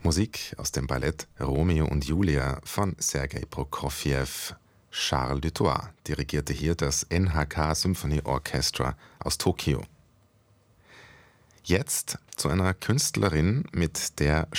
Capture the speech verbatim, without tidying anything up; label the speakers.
Speaker 1: Musik aus dem Ballett Romeo und Julia von Sergei Prokofjew. Charles Dutoit dirigierte hier das N H K Symphony Orchestra aus Tokio. Jetzt zu einer Künstlerin, mit der